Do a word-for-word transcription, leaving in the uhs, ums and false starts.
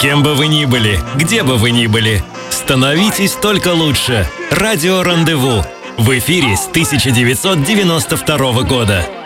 Кем бы вы ни были, где бы вы ни были, становитесь только лучше. Радио «Рандеву» в эфире с тысяча девятьсот девяносто второго года.